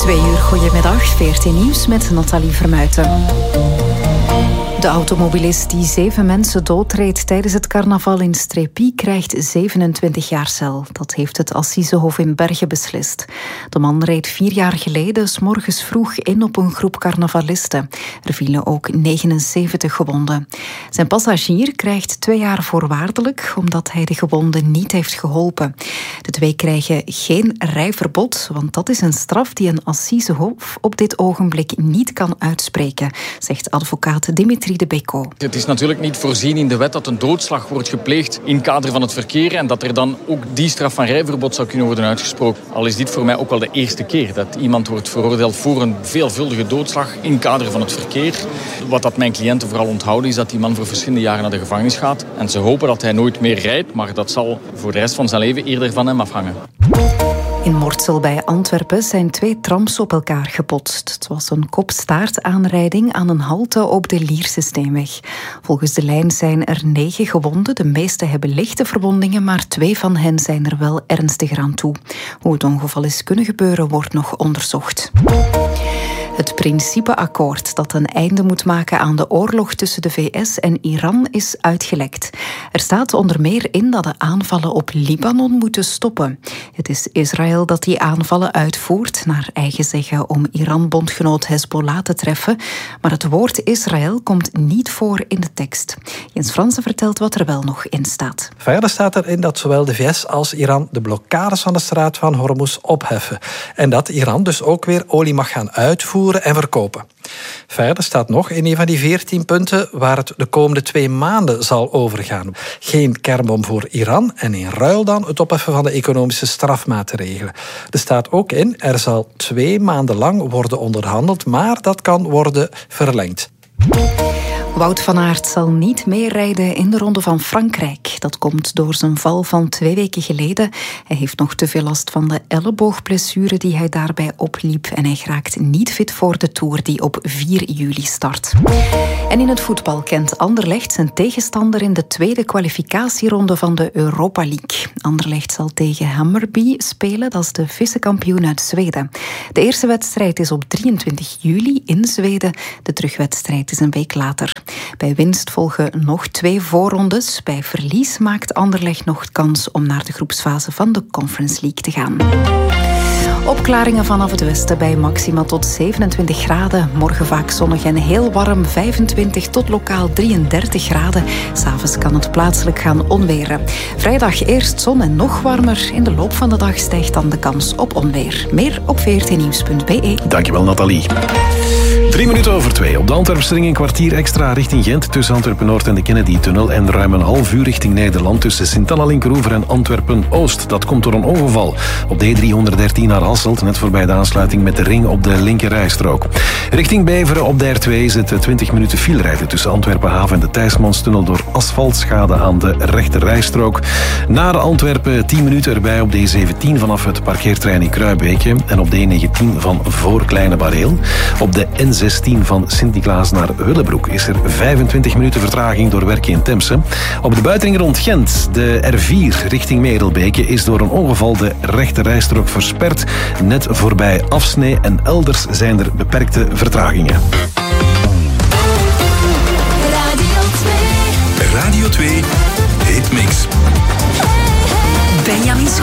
2 uur, goedemiddag. VRT Nieuws met Nathalie Vermuijten. De automobilist die 7 mensen doodreed tijdens het carnaval in Strépy krijgt 27 jaar cel. Dat heeft het Assisehof in Bergen beslist. De man reed 4 jaar geleden 's morgens vroeg in op een groep carnavalisten. Er vielen ook 79 gewonden. Zijn passagier krijgt 2 jaar voorwaardelijk omdat hij de gewonden niet heeft geholpen. De 2 krijgen geen rijverbod, want dat is een straf die een Assisehof op dit ogenblik niet kan uitspreken, zegt advocaat Dimitri de Becco. Het is natuurlijk niet voorzien in de wet dat een doodslag wordt gepleegd in het kader van het verkeer en dat er dan ook die straf van rijverbod zou kunnen worden uitgesproken. Al is dit voor mij ook wel de eerste keer dat iemand wordt veroordeeld voor een veelvuldige doodslag in het kader van het verkeer. Wat dat mijn cliënten vooral onthouden is dat die man voor verschillende jaren naar de gevangenis gaat. En ze hopen dat hij nooit meer rijdt, maar dat zal voor de rest van zijn leven eerder van hem afhangen. In Mortsel bij Antwerpen zijn 2 trams op elkaar gebotst. Het was een kop-staartaanrijding aan een halte op de Lierse Steenweg. Volgens de lijn zijn er 9 gewonden. De meeste hebben lichte verwondingen, maar 2 van hen zijn er wel ernstiger aan toe. Hoe het ongeval is kunnen gebeuren, wordt nog onderzocht. Het principeakkoord dat een einde moet maken aan de oorlog tussen de VS en Iran is uitgelekt. Er staat onder meer in dat de aanvallen op Libanon moeten stoppen. Het is Israël dat die aanvallen uitvoert, naar eigen zeggen om Iran-bondgenoot Hezbollah te treffen. Maar het woord Israël komt niet voor in de tekst. Jens Fransen vertelt wat er wel nog in staat. Verder staat erin dat zowel de VS als Iran de blokkades van de straat van Hormuz opheffen. En dat Iran dus ook weer olie mag gaan uitvoeren en verkopen. Verder staat nog in een van die 14 punten waar het de komende 2 maanden zal overgaan. Geen kernbom voor Iran en in ruil dan het opheffen van de economische strafmaatregelen. Er staat ook in, er zal 2 maanden lang worden onderhandeld, maar dat kan worden verlengd. Wout van Aert zal niet meerijden in de Ronde van Frankrijk. Dat komt door zijn val van 2 weken geleden. Hij heeft nog te veel last van de elleboogblessure die hij daarbij opliep. En hij geraakt niet fit voor de Tour die op 4 juli start. En in het voetbal kent Anderlecht zijn tegenstander in de tweede kwalificatieronde van de Europa League. Anderlecht zal tegen Hammarby spelen, dat is de vice-kampioen uit Zweden. De eerste wedstrijd is op 23 juli in Zweden. De terugwedstrijd is een week later. Bij winst volgen nog 2 voorrondes. Bij verlies maakt Anderlecht nog kans om naar de groepsfase van de Conference League te gaan. Opklaringen vanaf het westen bij maxima tot 27 graden. Morgen vaak zonnig en heel warm, 25 tot lokaal 33 graden. 'S Avonds kan het plaatselijk gaan onweren. Vrijdag eerst zon en nog warmer. In de loop van de dag stijgt dan de kans op onweer. Meer op vrtnieuws.be. Dankjewel, Nathalie. 3 minuten over 2. Op de Antwerpsring een kwartier extra richting Gent tussen Antwerpen-Noord en de Kennedy-tunnel en ruim een half uur richting Nederland tussen Sint-Anna-Linkeroever en Antwerpen-Oost. Dat komt door een ongeval op de E313 naar Hasselt, net voorbij de aansluiting met de ring op de linkerrijstrook. Richting Beveren op de R2 is het 20 minuten filerijden tussen Antwerpen-Haven en de Thijsmanstunnel door asfaltschade aan de rechterrijstrook. Naar Antwerpen 10 minuten erbij op de E17 vanaf het parkeerterrein in Kruibeke en op de E19 van voor Kleine Bareel. Op de N16 van Sint-Niklaas naar Willebroek is er 25 minuten vertraging door werken in Temse. Op de buitenring rond Gent, de R4 richting Merelbeke, is door een ongeval de rechterrijstrook versperd, net voorbij Afsnee en elders zijn er beperkte vertragingen. Radio 2 Hitmix. Benjamin